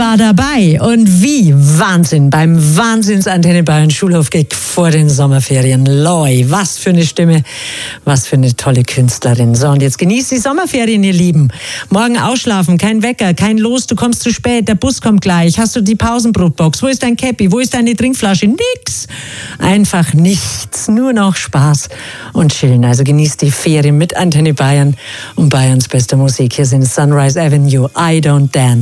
war dabei und wie Wahnsinn beim Wahnsinns-Antenne Bayern Schulhof-Gig vor den Sommerferien. Loi, was für eine Stimme, was für eine tolle Künstlerin. So, und jetzt genießt die Sommerferien, ihr Lieben. Morgen ausschlafen, kein Wecker, kein Los, du kommst zu spät, der Bus kommt gleich, hast du die Pausenbrotbox, wo ist dein Käppi, wo ist deine Trinkflasche? Nix, einfach nichts, nur noch Spaß und chillen. Also genießt die Ferien mit Antenne Bayern und Bayerns bester Musik. Hier sind Sunrise Avenue, I Don't Dance.